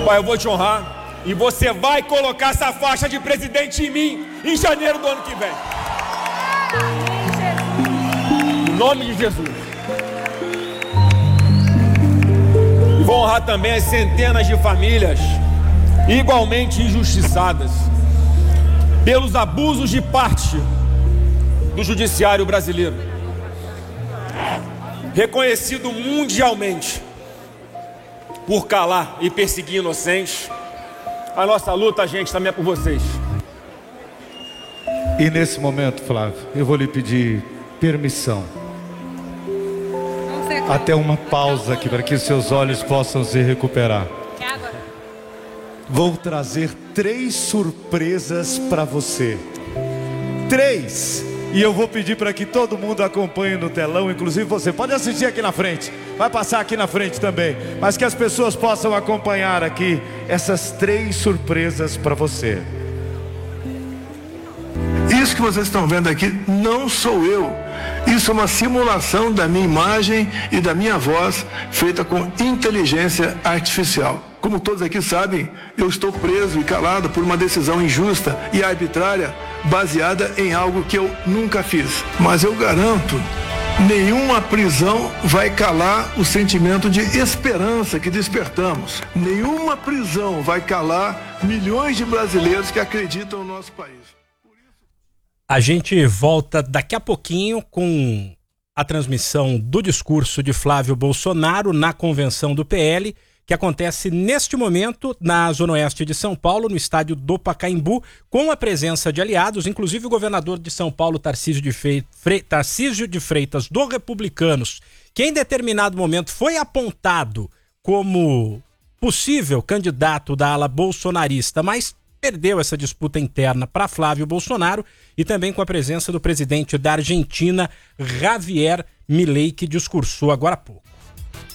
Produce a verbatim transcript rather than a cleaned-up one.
Pai, eu vou te honrar e você vai colocar essa faixa de presidente em mim em janeiro do ano que vem. Em nome de Jesus. E vou honrar também as centenas de famílias igualmente injustiçadas pelos abusos de parte do judiciário brasileiro, reconhecido mundialmente por calar e perseguir inocentes. A nossa luta, gente, também é por vocês. E nesse momento, Flávio, eu vou lhe pedir permissão, até uma pausa aqui para que os seus olhos possam se recuperar. Vou trazer três surpresas para você. Três! E eu vou pedir para que todo mundo acompanhe no telão, inclusive você. Pode assistir aqui na frente, vai passar aqui na frente também. Mas que as pessoas possam acompanhar aqui essas três surpresas para você. Isso que vocês estão vendo aqui não sou eu. Isso é uma simulação da minha imagem e da minha voz, feita com inteligência artificial. Como todos aqui sabem, eu estou preso e calado por uma decisão injusta e arbitrária, baseada em algo que eu nunca fiz. Mas eu garanto, nenhuma prisão vai calar o sentimento de esperança que despertamos. Nenhuma prisão vai calar milhões de brasileiros que acreditam no nosso país. A gente volta daqui a pouquinho com a transmissão do discurso de Flávio Bolsonaro na convenção do P L, que acontece neste momento na Zona Oeste de São Paulo, no estádio do Pacaembu, com a presença de aliados, inclusive o governador de São Paulo, Tarcísio de, Fre... Fre... Tarcísio de Freitas, do Republicanos, que em determinado momento foi apontado como possível candidato da ala bolsonarista, mas perdeu essa disputa interna para Flávio Bolsonaro, e também com a presença do presidente da Argentina, Javier Milei, que discursou agora há pouco.